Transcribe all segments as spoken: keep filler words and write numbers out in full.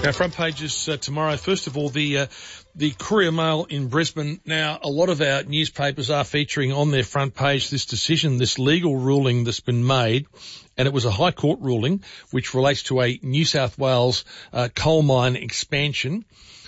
Our front pages uh, tomorrow. First of all, the uh, the Courier Mail in Brisbane. Now, a lot of our newspapers are featuring on their front page this decision, this legal ruling that's been made, and it was a High Court ruling which relates to a New South Wales uh, coal mine expansion,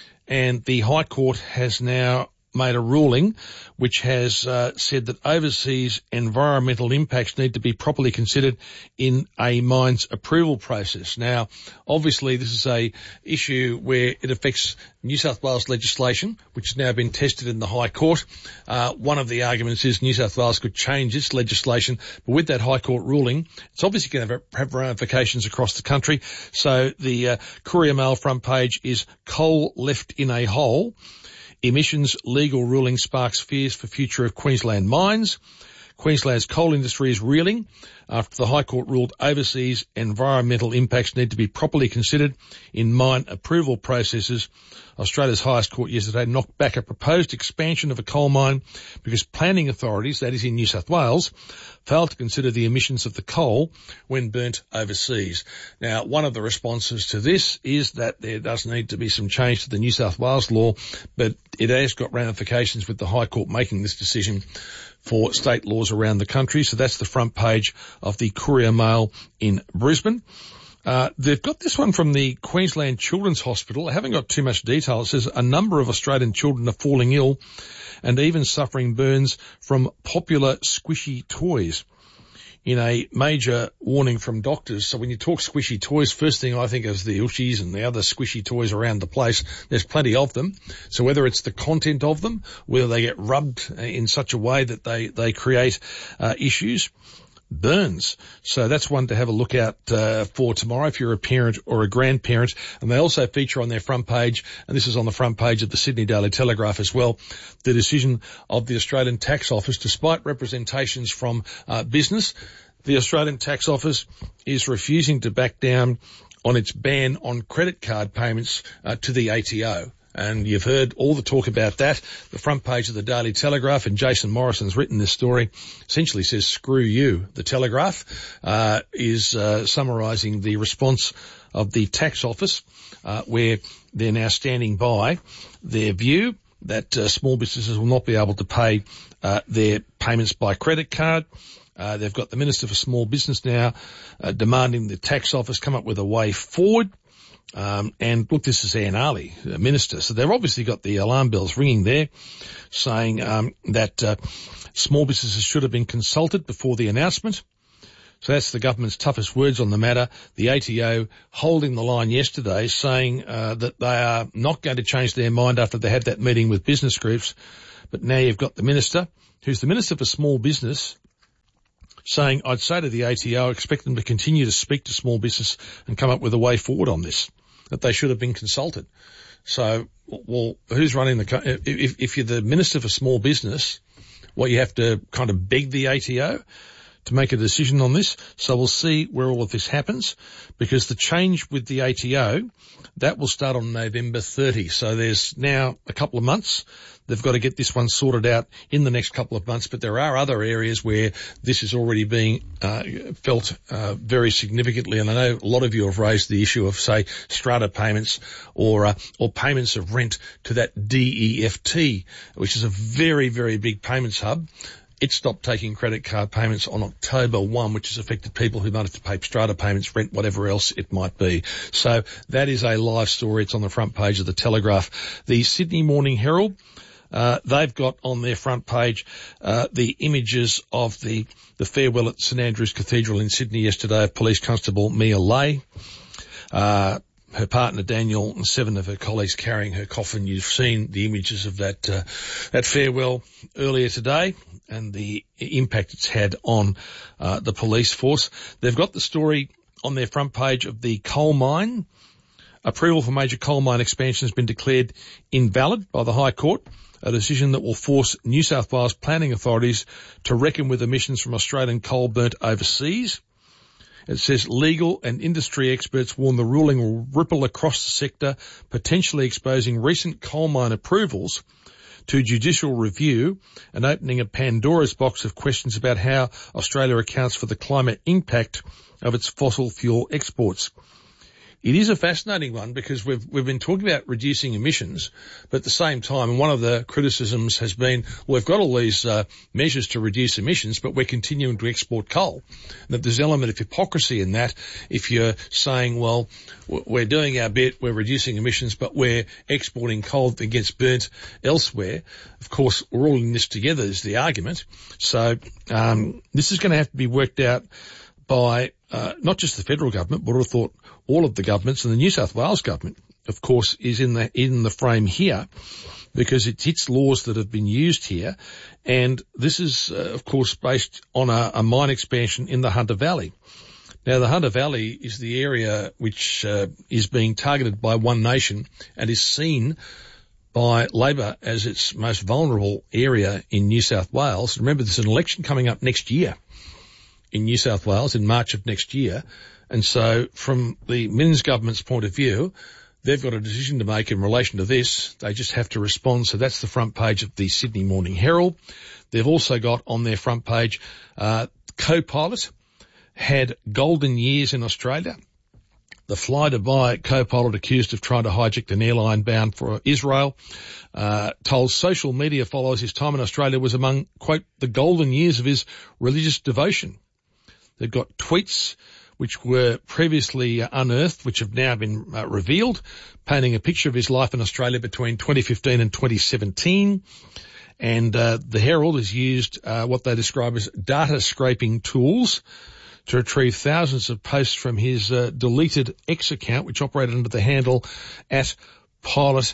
and the High Court has now made a ruling which has uh, said that overseas environmental impacts need to be properly considered in a mine's approval process. Now, obviously, this is a issue where it affects New South Wales legislation, which has now been tested in the High Court. Uh, one of the arguments is New South Wales could change its legislation, but with that High Court ruling, it's obviously going to have ramifications across the country. So the uh, Courier Mail front page is coal left in a hole. Emissions legal ruling sparks fears for future of Queensland mines. Queensland's coal industry is reeling after the High Court ruled overseas environmental impacts need to be properly considered in mine approval processes. Australia's highest court yesterday knocked back a proposed expansion of a coal mine because planning authorities, that is in New South Wales, failed to consider the emissions of the coal when burnt overseas. Now, one of the responses to this is that there does need to be some change to the New South Wales law, but it has got ramifications with the High Court making this decision for state laws around the country. So that's the front page of the Courier Mail in Brisbane. Uh, they've got this one from the Queensland Children's Hospital. I haven't got too much detail. It says a number of Australian children are falling ill and even suffering burns from popular squishy toys, in a major warning from doctors. So when you talk squishy toys, first thing I think is the Ushies and the other squishy toys around the place. There's plenty of them. So whether it's the content of them, whether they get rubbed in such a way that they, they create uh, issues, burns. So that's one to have a look at uh, for tomorrow if you're a parent or a grandparent. And they also feature on their front page, and this is on the front page of the Sydney Daily Telegraph as well, the decision of the Australian Tax Office. Despite representations from uh, business, the Australian Tax Office is refusing to back down on its ban on credit card payments uh, to the A T O. And you've heard all the talk about that. The front page of the Daily Telegraph, and Jason Morrison's written this story, essentially says, screw you. The Telegraph uh, is uh, summarising the response of the Tax Office, uh, where they're now standing by their view that uh, small businesses will not be able to pay uh, their payments by credit card. Uh, they've got the Minister for Small Business now uh, demanding the Tax Office come up with a way forward. Um, and look, this is Anne Ali, the Minister. So they've obviously got the alarm bells ringing there, saying um, that uh, small businesses should have been consulted before the announcement. So that's the government's toughest words on the matter. The A T O holding the line yesterday, saying uh, that they are not going to change their mind after they had that meeting with business groups. But now you've got the Minister, who's the Minister for Small Business, saying, I'd say to the A T O, expect them to continue to speak to small business and come up with a way forward on this, that they should have been consulted. So, well, who's running the, if, if you're the Minister for Small Business, well, you have to kind of beg the A T O to make a decision on this. So we'll see where all of this happens, because the change with the A T O, that will start on November thirtieth. So there's now a couple of months. They've got to get this one sorted out in the next couple of months, but there are other areas where this is already being uh, felt uh, very significantly. And I know a lot of you have raised the issue of, say, strata payments or uh, or payments of rent to that D E F T, which is a very, very big payments hub. It stopped taking credit card payments on October first, which has affected people who might have to pay strata payments, rent, whatever else it might be. So that is a live story. It's on the front page of the Telegraph. The Sydney Morning Herald, Uh, they've got on their front page uh, the images of the, the farewell at St Andrew's Cathedral in Sydney yesterday of Police Constable Mia Lay, uh, her partner Daniel, and seven of her colleagues carrying her coffin. You've seen the images of that uh, that farewell earlier today and the impact it's had on uh, the police force. They've got the story on their front page of the coal mine. Approval for major coal mine expansion has been declared invalid by the High Court, a decision that will force New South Wales planning authorities to reckon with emissions from Australian coal burnt overseas. It says legal and industry experts warn the ruling will ripple across the sector, potentially exposing recent coal mine approvals to judicial review and opening a Pandora's box of questions about how Australia accounts for the climate impact of its fossil fuel exports. it is a fascinating one because we've we've been talking about reducing emissions, but at the same time, and one of the criticisms has been, well, we've got all these uh, measures to reduce emissions, but we're continuing to export coal. And that there's an element of hypocrisy in that if you're saying, well, we're doing our bit, we're reducing emissions, but we're exporting coal that gets burnt elsewhere. Of course, we're all in this together is the argument. So um, this is going to have to be worked out by uh, not just the federal government, but I thought all of the governments, and the New South Wales government, of course, is in the in the frame here because it's its laws that have been used here, and this is, uh, of course, based on a, a mine expansion in the Hunter Valley. Now, the Hunter Valley is the area which uh, is being targeted by One Nation and is seen by Labor as its most vulnerable area in New South Wales. Remember, there's an election coming up next year in New South Wales in March of next year. And so from the Minns government's point of view, they've got a decision to make in relation to this. They just have to respond. So that's the front page of the Sydney Morning Herald. They've also got on their front page, uh, co-pilot had golden years in Australia. The Fly Dubai co-pilot accused of trying to hijack an airline bound for Israel, uh, told social media followers his time in Australia was among, quote, the golden years of his religious devotion. They've got tweets which were previously uh, unearthed, which have now been uh, revealed, painting a picture of his life in Australia between twenty fifteen and twenty seventeen. And uh, the Herald has used uh, what they describe as data scraping tools to retrieve thousands of posts from his uh, deleted X account, which operated under the handle at Pilot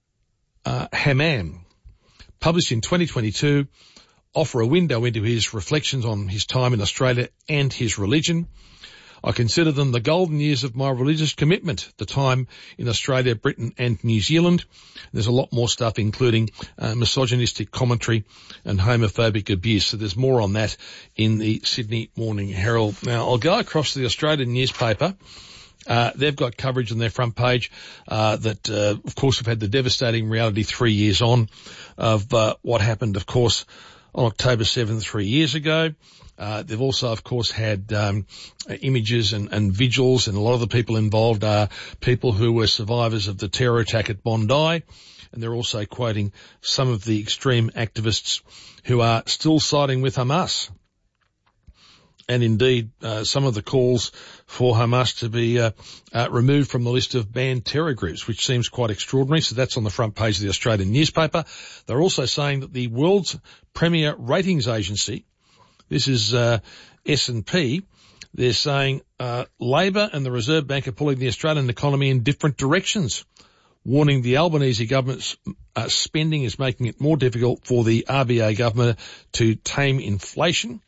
uh, Hammam. Published in twenty twenty-two, offer a window into his reflections on his time in Australia and his religion. I consider them the golden years of my religious commitment, the time in Australia, Britain and New Zealand. There's a lot more stuff, including uh, misogynistic commentary and homophobic abuse. So there's more on that in the Sydney Morning Herald. Now, I'll go across to the Australian newspaper. Uh, they've got coverage on their front page uh, that, uh, of course, have had the devastating reality three years on of uh, what happened, of course, on October seventh, three years ago. Uh, they've also, of course, had um, images and, and vigils, and a lot of the people involved are people who were survivors of the terror attack at Bondi. And they're also quoting some of the extreme activists who are still siding with Hamas. And indeed, uh, some of the calls for Hamas to be uh, uh, removed from the list of banned terror groups, which seems quite extraordinary. So that's on the front page of the Australian newspaper. They're also saying that the world's premier ratings agency, this is uh, S and P, they're saying uh, Labor and the Reserve Bank are pulling the Australian economy in different directions, warning the Albanese government's uh, spending is making it more difficult for the R B A government to tame inflation.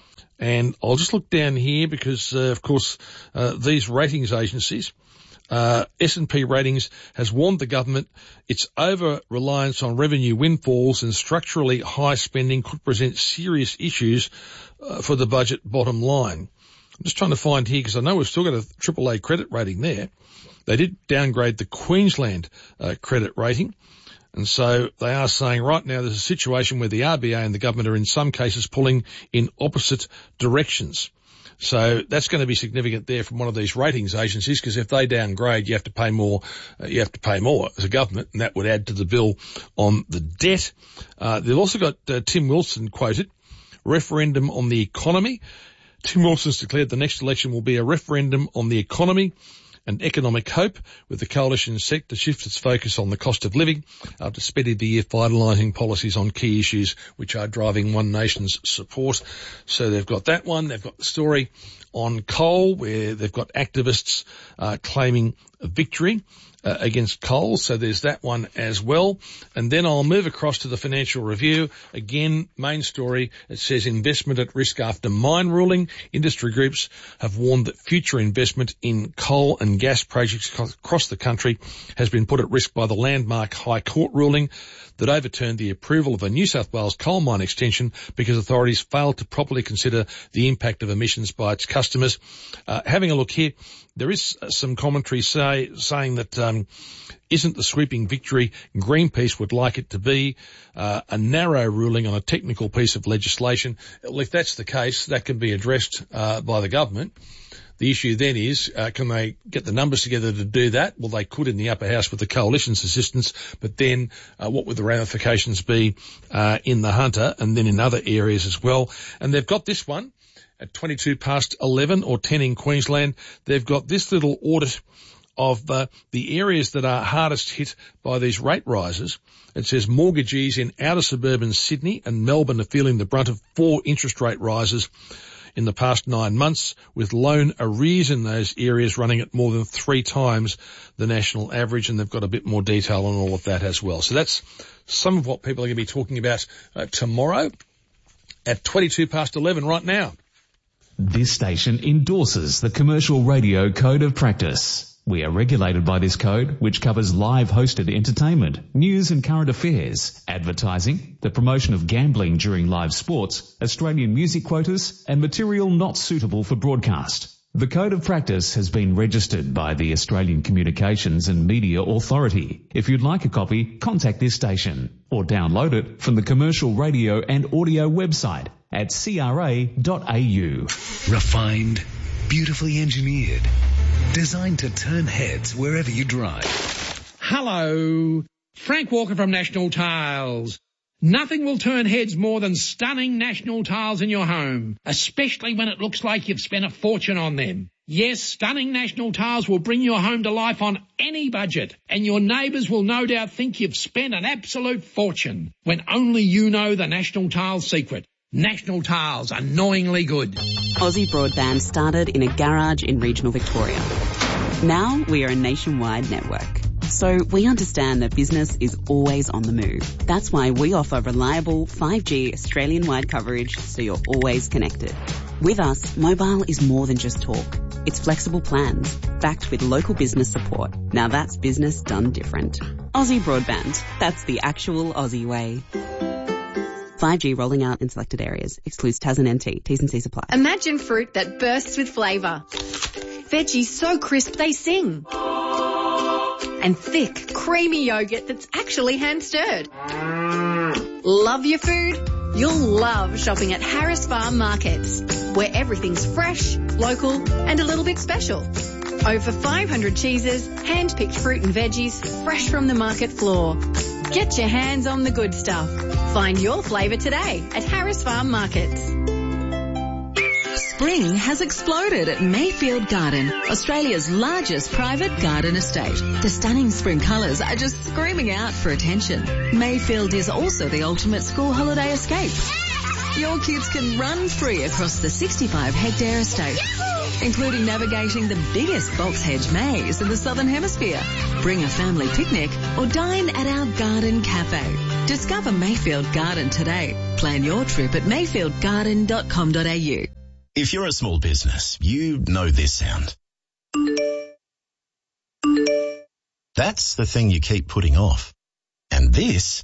And I'll just look down here because, uh, of course, uh, these ratings agencies, uh, S and P Ratings has warned the government its over-reliance on revenue windfalls and structurally high spending could present serious issues uh, for the budget bottom line. I'm just trying to find here because I know we've still got a triple A credit rating there. They did downgrade the Queensland uh, credit rating. And so they are saying right now there's a situation where the R B A and the government are in some cases pulling in opposite directions. So that's going to be significant there from one of these ratings agencies, because if they downgrade, you have to pay more, uh, you have to pay more as a government, and that would add to the bill on the debt. Uh, they've also got uh, Tim Wilson quoted, referendum on the economy. Tim Wilson's declared the next election will be a referendum on the economy and economic hope, with the coalition set to shift its focus on the cost of living after spending the year finalising policies on key issues which are driving One Nation's support. So they've got that one. They've got the story on coal where they've got activists uh, claiming a victory Uh, against coal. So there's that one as well. And then I'll move across to the Financial Review. Again, main story, it says investment at risk after mine ruling. Industry groups have warned that future investment in coal and gas projects across the country has been put at risk by the landmark High Court ruling that overturned the approval of a New South Wales coal mine extension because authorities failed to properly consider the impact of emissions by its customers. Uh, having a look here, there is some commentary say, saying that um, isn't the sweeping victory Greenpeace would like it to be, uh, a narrow ruling on a technical piece of legislation. Well, if that's the case, that can be addressed uh, by the government. The issue then is, uh, can they get the numbers together to do that? Well, they could in the upper house with the coalition's assistance, but then uh, what would the ramifications be uh, in the Hunter and then in other areas as well? And they've got this one at twenty-two past eleven or ten in Queensland. They've got this little audit of uh, the areas that are hardest hit by these rate rises. It says mortgagees in outer suburban Sydney and Melbourne are feeling the brunt of four interest rate rises in the past nine months, with loan arrears in those areas running at more than three times the national average, and they've got a bit more detail on all of that as well. So that's some of what people are going to be talking about uh, tomorrow at twenty-two past eleven right now. This station endorses the Commercial Radio Code of Practice. We are regulated by this code, which covers live hosted entertainment, news and current affairs, advertising, the promotion of gambling during live sports, Australian music quotas, and material not suitable for broadcast. The Code of Practice has been registered by the Australian Communications and Media Authority. If you'd like a copy, contact this station or download it from the Commercial Radio and Audio website at c r a dot a u. Refined, beautifully engineered, designed to turn heads wherever you drive. Hello, Frank Walker from National Tiles. Nothing will turn heads more than stunning National Tiles in your home, especially when it looks like you've spent a fortune on them. Yes, stunning National Tiles will bring your home to life on any budget, and your neighbours will no doubt think you've spent an absolute fortune, when only you know the National Tiles secret. National Tiles, annoyingly good. Aussie Broadband started in a garage in regional Victoria. Now we are a nationwide network. So we understand that business is always on the move. That's why we offer reliable five G Australian-wide coverage so you're always connected. With us, mobile is more than just talk. It's flexible plans, backed with local business support. Now that's business done different. Aussie Broadband. That's the actual Aussie way. five G rolling out in selected areas. Excludes Tasman N T. T's and C's apply. Imagine fruit that bursts with flavour. Veggies so crisp they sing. And thick, creamy yogurt that's actually hand-stirred. Love your food? You'll love shopping at Harris Farm Markets, where everything's fresh, local and a little bit special. Over five hundred cheeses, hand-picked fruit and veggies, fresh from the market floor. Get your hands on the good stuff. Find your flavour today at Harris Farm Markets. Spring has exploded at Mayfield Garden, Australia's largest private garden estate. The stunning spring colours are just screaming out for attention. Mayfield is also the ultimate school holiday escape. Your kids can run free across the sixty-five hectare estate, including navigating the biggest box hedge maze in the Southern Hemisphere. Bring a family picnic or dine at our garden cafe. Discover Mayfield Garden today. Plan your trip at mayfield garden dot com dot a u. If you're a small business, you know this sound. That's the thing you keep putting off. And this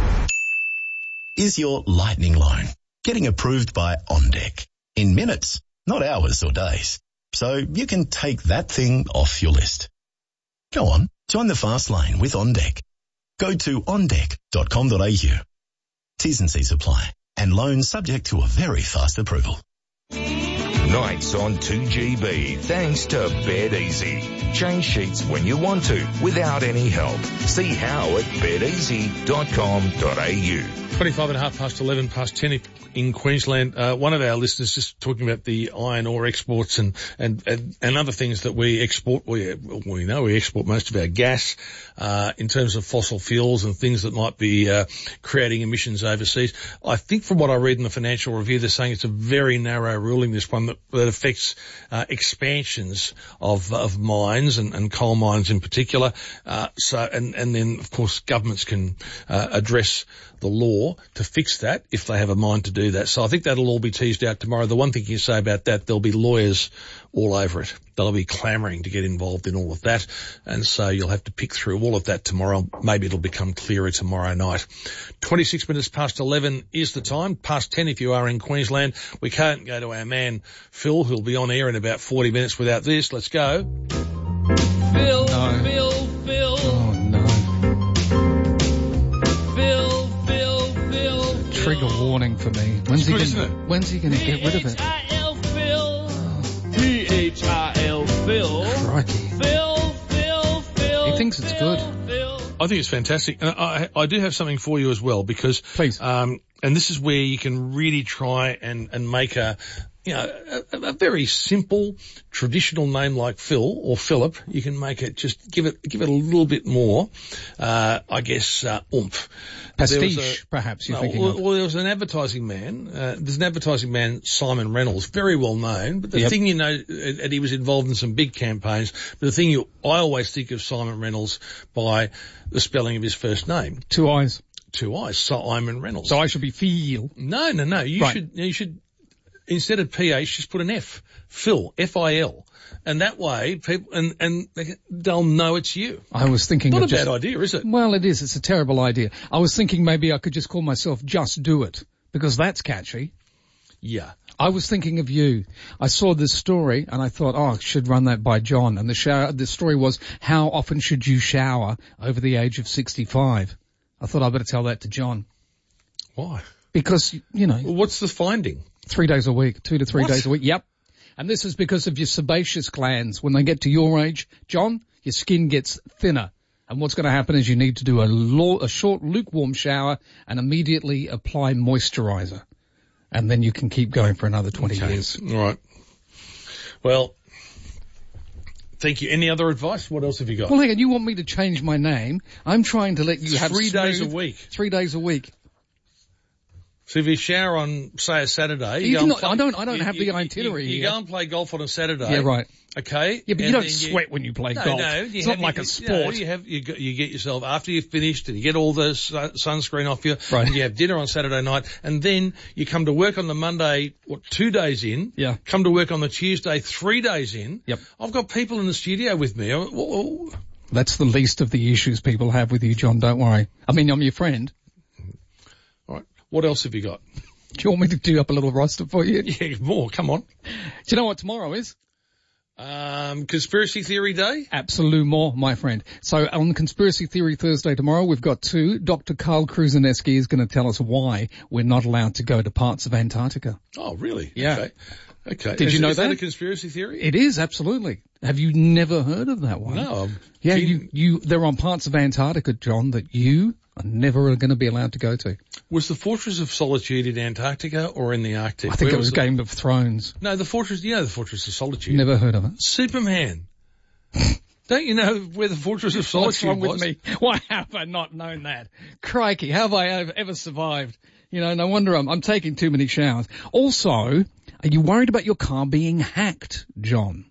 is your lightning loan, getting approved by OnDeck in minutes, not hours or days. So you can take that thing off your list. Go on, join the fast lane with OnDeck. Go to on deck dot com dot a u. T's and C's apply, and loans subject to a very fast approval. Nights on two G B, thanks to Bed Easy. Change sheets when you want to, without any help. See how at bed easy dot com dot a u. twenty-five and a half past eleven, past ten in Queensland. Uh, one of our listeners just talking about the iron ore exports and, and, and, and other things that we export. We, we know we export most of our gas, uh, in terms of fossil fuels and things that might be, uh, creating emissions overseas. I think from what I read in the Financial Review, they're saying it's a very narrow ruling, this one, that, that affects, uh, expansions of, of mines and, and coal mines in particular. Uh, so, and, and then of course governments can, uh, address the law to fix that if they have a mind to do that. So I think that'll all be teased out tomorrow. The one thing you say about that, there'll be lawyers all over it. They'll be clamouring to get involved in all of that. And so you'll have to pick through all of that tomorrow. Maybe it'll become clearer tomorrow night. twenty-six minutes past eleven is the time. Past ten if you are in Queensland. We can't go to our man Phil, who'll be on air in about forty minutes without this. Let's go. Phil, no. Phil, Phil. Oh, no. Phil, Phil, Phil. Trigger warning for me. When's he gonna, when's he going to get rid of it? P H I I think it's fantastic. And I, I do have something for you as well because, Please. Um, and this is where you can really try and, and make a, you know, a, a very simple traditional name like Phil or Philip. You can make it just give it, give it a little bit more, uh, I guess, uh, oomph. Pastiche, a, perhaps you're no, thinking well, of. well, there was an advertising man, uh, there's an advertising man, Simon Reynolds, very well known, but the Yep. thing you know, and he was involved in some big campaigns, but the thing you, I always think of Simon Reynolds by the spelling of his first name. Two eyes. Two eyes, Simon Reynolds. So I should be Phil. No, no, no, you Right. should, you should, instead of P H, just put an F. Phil, F I L. And that way, people, and, and they, they'll know it's you. I was thinking Not of a just, bad idea, is it? Well, it is. It's a terrible idea. I was thinking maybe I could just call myself Just Do It, because that's catchy. Yeah. I was thinking of you. I saw this story and I thought, oh, I should run that by John. And the shower, the story was, how often should you shower over the age of sixty-five? I thought I better tell that to John. Why? Because, you know, Well, what's the finding? three days a week, two to three What? days a week. Yep. And this is because of your sebaceous glands. When they get to your age, John, your skin gets thinner. And what's going to happen is you need to do a, lo- a short lukewarm shower and immediately apply moisturizer. And then you can keep going for another twenty Okay. years. All right. Well, thank you. Any other advice? What else have you got? Well, hang on, you want me to change my name? I'm trying to let you have Three days a smooth- week. Three days a week. So if you shower on, say, a Saturday, You you, go can and not- play, I don't- I don't you- have the you- itinerary You, you here. go and play golf on a Saturday. Yeah, right. Okay. Yeah, but you and don't then sweat when you play no, golf. No, you It's have, not like you, a you- sport. No, you have, you, go- you get yourself, after you've finished and you get all the sun, sunscreen off you, Right. and you have dinner on Saturday night, and then you come to work on the Monday, what, two days in? Yeah. Come to work on the Tuesday, three days in. Yep. I've got people in the studio with me. Oh, oh, oh. That's the least of the issues people have with you, John. Don't worry. I mean, I'm your friend. All right. What else have you got? Do you want me to do up a little roster for you? Do Yeah, more. Come on. you know what tomorrow is? Um, Conspiracy Theory Day? Absolute more, my friend. So on Conspiracy Theory Thursday tomorrow, we've got two. Doctor Carl Kruzaneski is going to tell us why we're not allowed to go to parts of Antarctica. Oh, really? Yeah. Okay. Okay. Did Is- you know is that that? a conspiracy theory? It is, absolutely. Have you never heard of that one? No. I'm Yeah, keen- you, you, there are parts of Antarctica, John, that you are never going to be allowed to go to. Was the Fortress of Solitude in Antarctica or in the Arctic? I think Where it was the- Game of Thrones. No, the Fortress, you know the Fortress of Solitude. Never heard of it. Superman. Don't you know where the Fortress of What's Solitude wrong with was? me? Why have I not known that? Crikey, how have I ever, ever survived? You know, no wonder I'm, I'm taking too many showers. Also, are you worried about your car being hacked, John?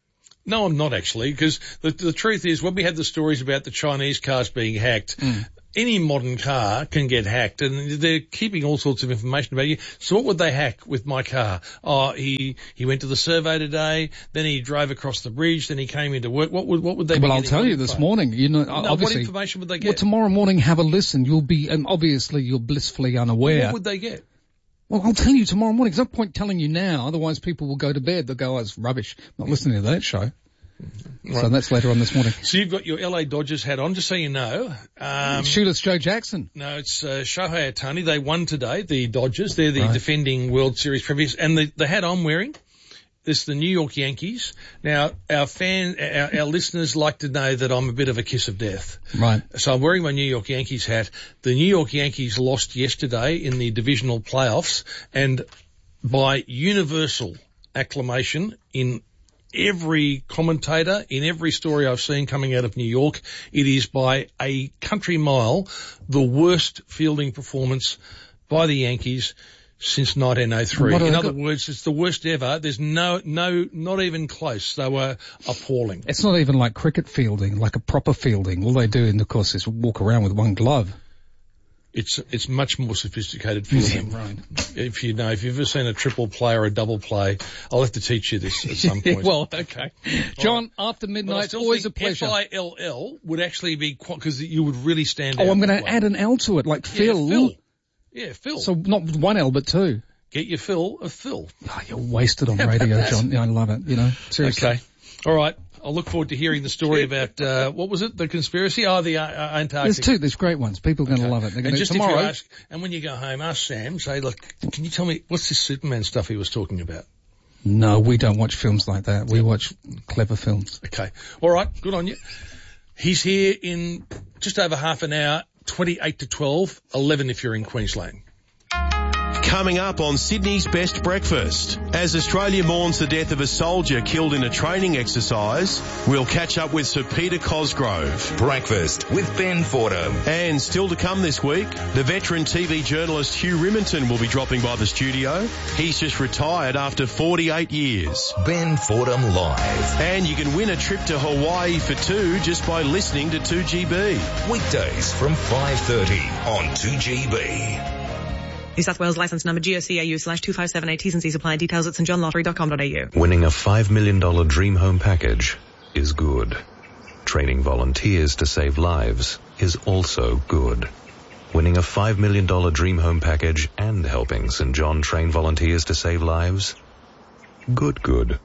No, I'm not actually, because the, the truth is, when we had the stories about the Chinese cars being hacked, Mm. any modern car can get hacked, and they're keeping all sorts of information about you. So what would they hack with my car? Oh, he he went to the survey today, then he drove across the bridge, then he came into work. What would what would they? Well, be I'll getting tell you info? this morning. You know, No, obviously. what information would they get? Well, tomorrow morning, have a listen. You'll be, and obviously you're blissfully unaware. What would they get? Well, I'll tell you tomorrow morning. There's no point telling you now, otherwise people will go to bed. They'll go, oh, it's rubbish. I'm not listening to that show. Right. So that's later on this morning. So you've got your L A Dodgers hat on, just so you know. Um, Shooters Joe Jackson. no, it's uh, Shohei Ohtani. They won today, the Dodgers. They're the Right. defending World Series premiers. And the, the hat I'm wearing, this is the New York Yankees. Now, our fan, our, our listeners like to know that I'm a bit of a kiss of death. Right. So I'm wearing my New York Yankees hat. The New York Yankees lost yesterday in the divisional playoffs, and by universal acclamation in every commentator, in every story I've seen coming out of New York, it is by a country mile the worst fielding performance by the Yankees since nineteen oh three. What have In they other got? words, it's the worst ever. There's no, no, not even close. They were appalling. It's not even like cricket fielding, like a proper fielding. All they do, and of course, is walk around with one glove. It's, it's much more sophisticated fielding. Right. If you know, if you've ever seen a triple play or a double play, I'll have to teach you this at some point. Well, okay. John, after But I midnight, still always a think pleasure. F I L L would actually be quite, because you would really stand Oh, out. I'm going that to way. add an L to it, like Yeah, Phil. Phil. Yeah, Phil. So not one L, but two. Get your fill of Phil. Oh, you're wasted on How about radio, that? John. Yeah, I love it, you know. Seriously. Okay. All right. I'll look forward to hearing the story about, uh, what was it? The conspiracy? Oh, the uh, uh, Antarctic. There's two, there's great ones. People are going to love it. They're And going to just tomorrow. if you ask, and when you go home, ask Sam, say, look, can you tell me, what's this Superman stuff he was talking about? No, we don't watch films like that. We watch clever films. Okay. All right. Good on you. He's here in just over half an hour, twenty-eight to twelve, eleven if you're in Queensland. Coming up on Sydney's Best Breakfast. As Australia mourns the death of a soldier killed in a training exercise, we'll catch up with Sir Peter Cosgrove. Breakfast with Ben Fordham. And still to come this week, the veteran T V journalist Hugh Riminton will be dropping by the studio. He's just retired after forty-eight years. Ben Fordham Live. And you can win a trip to Hawaii for two just by listening to two G B. Weekdays from five thirty on two G B. New South Wales licence number G O C A U slash two five seven eight. T's and C's apply. Details at st john lottery dot com dot a u. Winning a five million dollars dream home package is good. Training volunteers to save lives is also good. Winning a five million dollars dream home package and helping St John train volunteers to save lives? Good, good.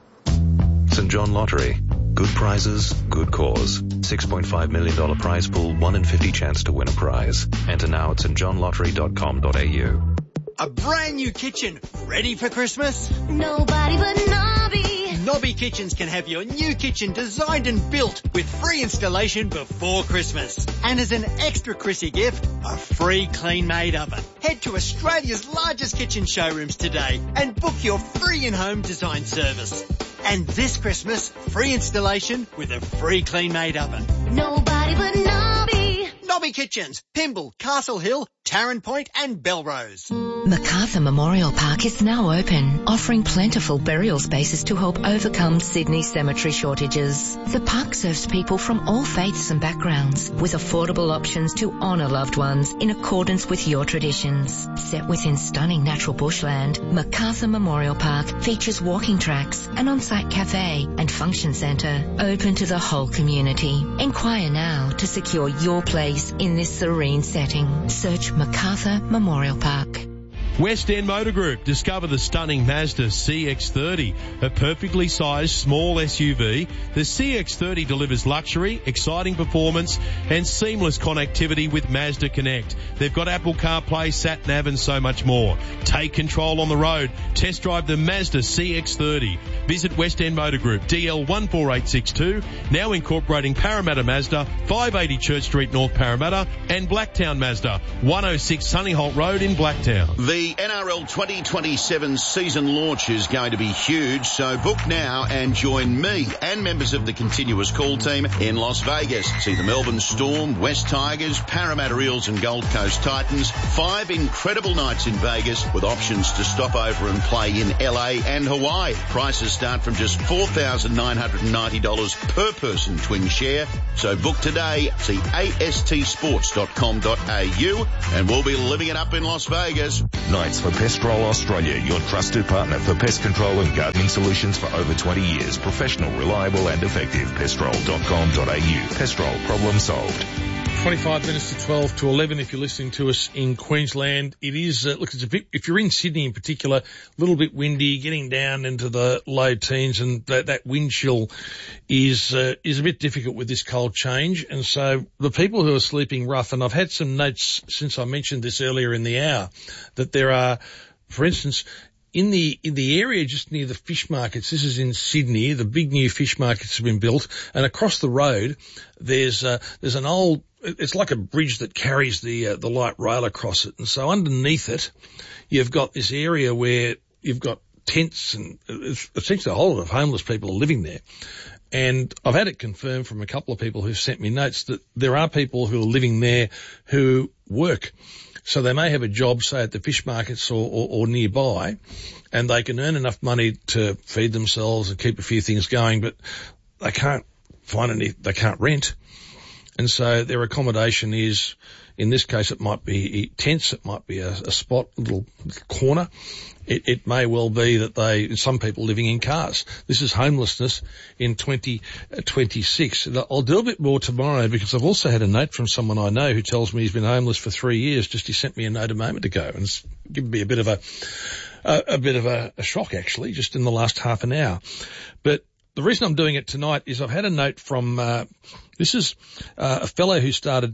St John Lottery. Good prizes, good cause. six point five million dollars prize pool, one in fifty chance to win a prize. Enter now at st john lottery dot com dot a u. A brand new kitchen, ready for Christmas? Nobody but Nobby. Nobby Kitchens can have your new kitchen designed and built with free installation before Christmas. And as an extra Chrissy gift, a free clean-made oven. Head to Australia's largest kitchen showrooms today and book your free in-home design service. And this Christmas, free installation with a free clean-made oven. Nobody but Nobby. Nobby Kitchens, Pymble, Castle Hill, Tarrant Point and Belrose. Macarthur Memorial Park is now open, offering plentiful burial spaces to help overcome Sydney's cemetery shortages. The park serves people from all faiths and backgrounds, with affordable options to honour loved ones in accordance with your traditions. Set within stunning natural bushland, Macarthur Memorial Park features walking tracks, an on-site cafe and function centre open to the whole community. Inquire now to secure your place in this serene setting. Search Macarthur Memorial Park. West End Motor Group. Discover the stunning Mazda C X thirty, a perfectly sized small S U V. The C X thirty delivers luxury, exciting performance and seamless connectivity with Mazda Connect. They've got Apple CarPlay, SatNav and so much more. Take control on the road. Test drive the Mazda C X thirty. Visit West End Motor Group, D L one four eight six two, now incorporating Parramatta Mazda, five eighty Church Street, North Parramatta, and Blacktown Mazda, one oh six Sunnyholt Road in Blacktown. The N R L twenty twenty-seven season launch is going to be huge, so book now and join me and members of the Continuous Call team in Las Vegas. See the Melbourne Storm, West Tigers, Parramatta Eels and Gold Coast Titans. Five incredible nights in Vegas with options to stop over and play in L A and Hawaii. Prices start from just four thousand nine hundred ninety dollars per person twin share. So book today. See a s t sports dot com dot a u and we'll be living it up in Las Vegas. Nights for Pestrol Australia, your trusted partner for pest control and gardening solutions for over twenty years. Professional, reliable and effective. pestrol dot com dot a u. Pestrol, problem solved. twenty-five minutes to twelve to eleven if you're listening to us in Queensland. It is, uh, look, it's a bit, if you're in Sydney in particular, a little bit windy, getting down into the low teens, and that, that wind chill is, uh, is a bit difficult with this cold change. And so the people who are sleeping rough, and I've had some notes since I mentioned this earlier in the hour, that there are, for instance, in the, in the area just near the fish markets, this is in Sydney, the big new fish markets have been built, and across the road, there's, uh, there's an old, it's like a bridge that carries the, uh, the light rail across it. And so underneath it, you've got this area where you've got tents and it's essentially a whole lot of homeless people are living there. And I've had it confirmed from a couple of people who've sent me notes that there are people who are living there who work. So they may have a job, say, at the fish markets or, or, or nearby, and they can earn enough money to feed themselves and keep a few things going, but they can't find any, they can't rent. And so their accommodation is, in this case, it might be tents, it might be a, a spot, a little, little corner. It, it may well be that they, some people living in cars. This is homelessness in twenty twenty-six. I'll do a bit more tomorrow because I've also had a note from someone I know who tells me he's been homeless for three years. Just he sent me a note a moment ago, and it's given me a bit of a, a, a bit of a, a shock actually, just in the last half an hour. But the reason I'm doing it tonight is I've had a note from, uh, this is uh, a fellow who started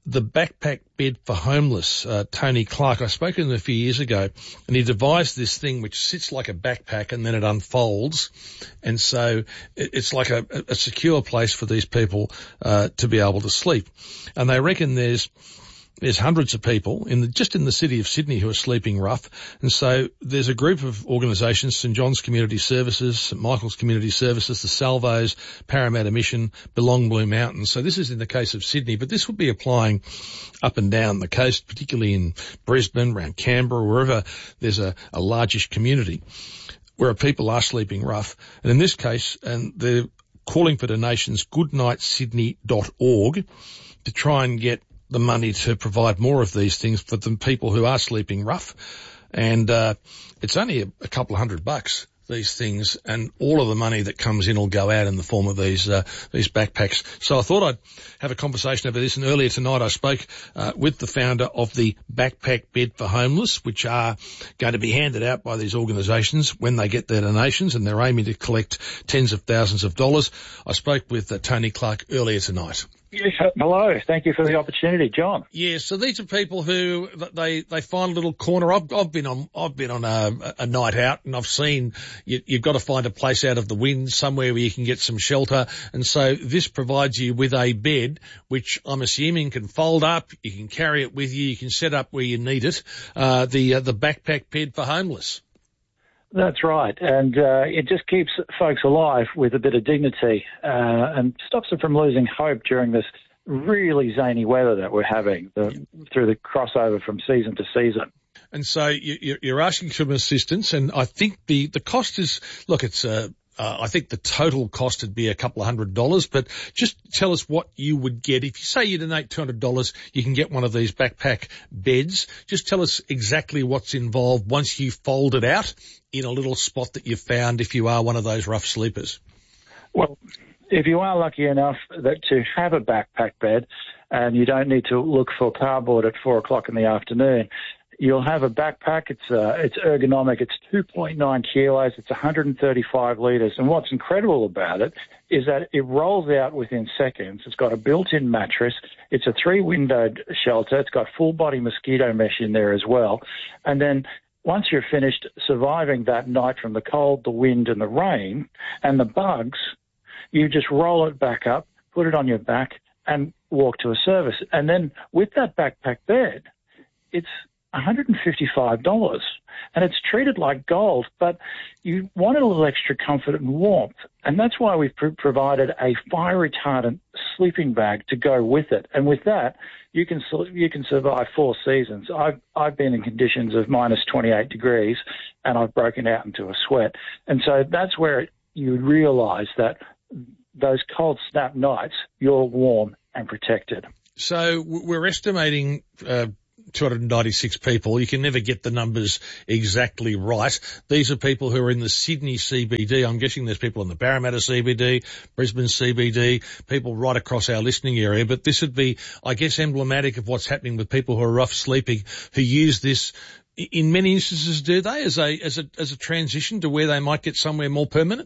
the backpack bed for homeless, uh, Tony Clark. I spoke to him a few years ago, and he devised this thing which sits like a backpack and then it unfolds. And so it's like a, a secure place for these people uh, to be able to sleep. And they reckon there's There's hundreds of people in the, just in the city of Sydney who are sleeping rough. And so there's a group of organisations, St John's Community Services, St Michael's Community Services, the Salvos, Parramatta Mission, Belong Blue Mountains. So this is in the case of Sydney, but this would be applying up and down the coast, particularly in Brisbane, around Canberra, wherever there's a, a largish community where people are sleeping rough. And in this case, and they're calling for donations, good night sydney dot org, to try and get the money to provide more of these things for the people who are sleeping rough. And uh it's only a, a couple of hundred bucks, these things, and all of the money that comes in will go out in the form of these uh, these backpacks. So I thought I'd have a conversation over this, and earlier tonight I spoke uh, with the founder of the Backpack Bed for Homeless, which are going to be handed out by these organisations when they get their donations, and they're aiming to collect tens of thousands of dollars. I spoke with uh, Tony Clark earlier tonight. Yes, hello. Thank you for the opportunity, John. Yeah, so these are people who they they find a little corner. I've, I've been on I've been on a, a night out, and I've seen you, you've got to find a place out of the wind, somewhere where you can get some shelter. And so this provides you with a bed, which I'm assuming can fold up. You can carry it with you. You can set up where you need it. Uh, the uh, the Backpack Bed for Homeless. That's right, and uh, it just keeps folks alive with a bit of dignity uh, and stops them from losing hope during this really zany weather that we're having the, through the crossover from season to season. And so you, you're asking for assistance, and I think the, the cost is, look, it's uh, uh, I think the total cost would be a couple of hundred dollars, but just tell us what you would get. If you say you donate two hundred dollars, you can get one of these backpack beds. Just tell us exactly what's involved once you fold it out in a little spot that you've found if you are one of those rough sleepers. Well, if you are lucky enough that to have a backpack bed and you don't need to look for cardboard at four o'clock in the afternoon, you'll have a backpack. It's uh, it's ergonomic. It's two point nine kilos. It's one hundred thirty-five litres. And what's incredible about it is that it rolls out within seconds. It's got a built-in mattress. It's a three-windowed shelter. It's got full-body mosquito mesh in there as well. And then once you're finished surviving that night from the cold, the wind, and the rain, and the bugs, you just roll it back up, put it on your back, and walk to a service. And then with that backpack bed, it's one hundred fifty-five dollars, and it's treated like gold, but you want a little extra comfort and warmth, and that's why we've pr- provided a fire-retardant sleeping bag to go with it. And with that, you can you can survive four seasons. I've I've been in conditions of minus twenty-eight degrees, and I've broken out into a sweat, and so that's where you realise that those cold snap nights, you're warm and protected. So we're estimating Uh two hundred ninety-six people. You can never get the numbers exactly right. These are people who are in the Sydney C B D. I'm guessing there's people in the Parramatta C B D, Brisbane C B D, people right across our listening area. But this would be, I guess, emblematic of what's happening with people who are rough sleeping, who use this in many instances, do they, as a, as a, as a transition to where they might get somewhere more permanent?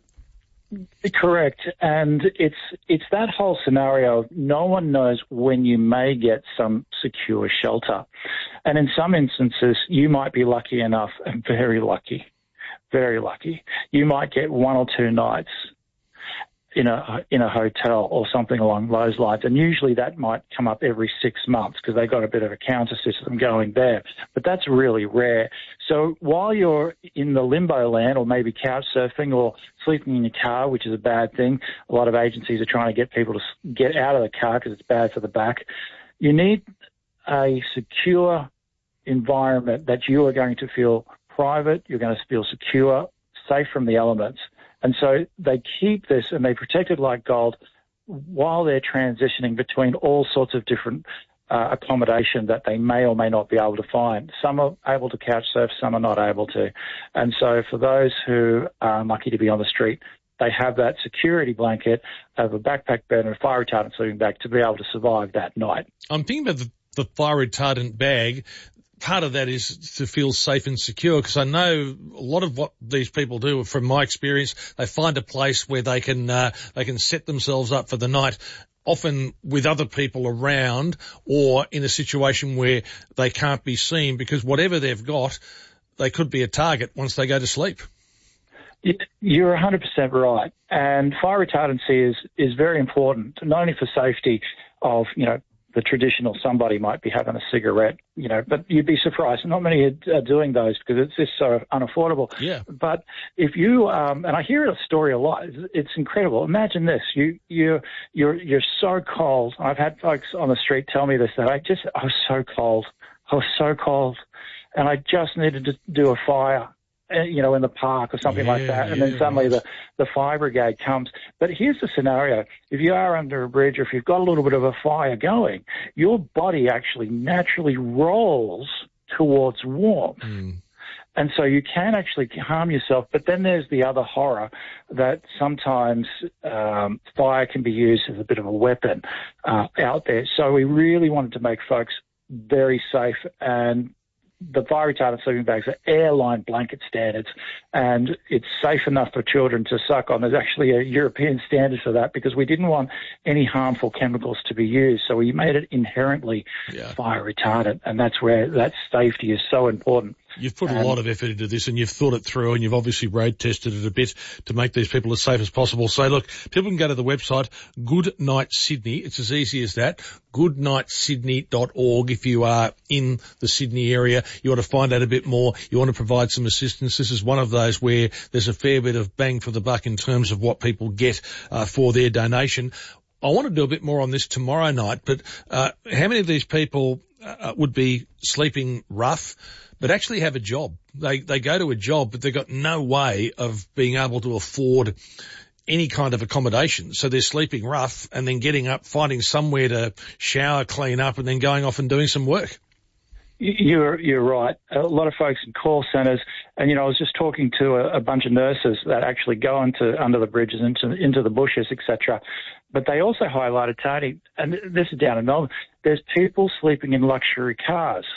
Correct, and it's it's that whole scenario of no one knows when you may get some secure shelter. And in some instances, you might be lucky enough, and very lucky, very lucky, you might get one or two nights in a in a hotel or something along those lines. And usually that might come up every six months because they've got a bit of a counter system going there. But that's really rare. So while you're in the limbo land, or maybe couch surfing or sleeping in your car, which is a bad thing, a lot of agencies are trying to get people to get out of the car because it's bad for the back. You need a secure environment that you are going to feel private, you're going to feel secure, safe from the elements. And so they keep this and they protect it like gold while they're transitioning between all sorts of different uh, accommodation that they may or may not be able to find. Some are able to couch surf, some are not able to. And so for those who are lucky to be on the street, they have that security blanket of a backpack bed and a fire retardant sleeping bag to be able to survive that night. I'm thinking about the, the fire retardant bag. Part of that is to feel safe and secure, because I know a lot of what these people do, from my experience, they find a place where they can uh, they can set themselves up for the night. often with other people around or in a situation where they can't be seen, because whatever they've got, they could be a target once they go to sleep. You're one hundred percent right. And fire retardancy is, is very important, not only for safety of, you know, the traditional somebody might be having a cigarette, you know, but you'd be surprised. Not many are doing those because it's just so unaffordable. Yeah. But if you, um, and I hear a story a lot, it's, it's incredible. Imagine this, you, you, you're, you're so cold. I've had folks on the street tell me this, that I just, I was so cold. I was so cold and I just needed to do a fire, you know, in the park or something yeah, like that. And yeah, then suddenly right. the, the fire brigade comes. But here's the scenario. If you are under a bridge or if you've got a little bit of a fire going, your body actually naturally rolls towards warmth. Mm. And so you can actually harm yourself. But then there's the other horror that sometimes um, fire can be used as a bit of a weapon uh, out there. So we really wanted to make folks very safe, and the fire retardant sleeping bags are airline blanket standards, and it's safe enough for children to suck on. There's actually a European standard for that because we didn't want any harmful chemicals to be used. So we made it inherently yeah. fire retardant, and that's where that safety is so important. You've put um, a lot of effort into this and you've thought it through, and you've obviously road tested it a bit to make these people as safe as possible. So look, people can go to the website Good Night Sydney. It's as easy as that. good night sydney dot org. If you are in the Sydney area, you want to find out a bit more, you want to provide some assistance. This is one of those where there's a fair bit of bang for the buck in terms of what people get uh, for their donation. I want to do a bit more on this tomorrow night, but uh, how many of these people uh, would be sleeping rough but actually have a job? They they go to a job, but they've got no way of being able to afford any kind of accommodation. So they're sleeping rough and then getting up, finding somewhere to shower, clean up, and then going off and doing some work. You're you're right. A lot of folks in call centres, and you know, I was just talking to a, a bunch of nurses that actually go into under the bridges, into into the bushes, et cetera. But they also highlighted, Tony, and this is down in Melbourne, there's people sleeping in luxury cars.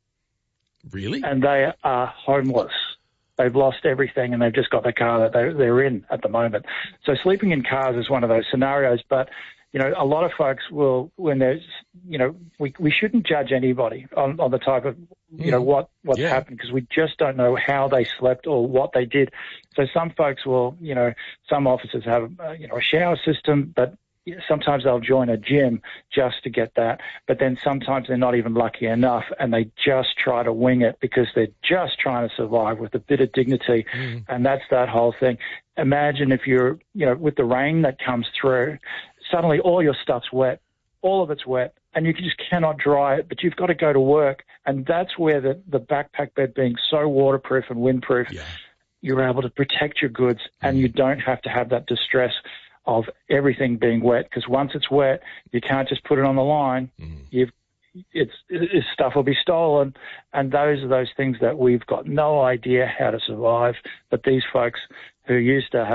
Really? And they are homeless. They've lost everything and they've just got the car that they, they're in at the moment. So sleeping in cars is one of those scenarios. But, you know, a lot of folks will, when there's, you know, we, we shouldn't judge anybody on, on the type of, you mm. know, what, what's yeah. happened, because we just don't know how they slept or what they did. So some folks will, you know, some offices have, uh, you know, a shower system, but sometimes they'll join a gym just to get that, but then sometimes they're not even lucky enough and they just try to wing it because they're just trying to survive with a bit of dignity. Mm. And that's that whole thing. Imagine if you're, you know, with the rain that comes through, suddenly all your stuff's wet, all of it's wet, and you just cannot dry it, but you've got to go to work. And that's where the, the backpack bed being so waterproof and windproof, yeah. you're able to protect your goods mm. and you don't have to have that distress of everything being wet, because once it's wet, you can't just put it on the line. Mm. You've, it's, it's stuff will be stolen, and those are those things that we've got no idea how to survive. But these folks who used to have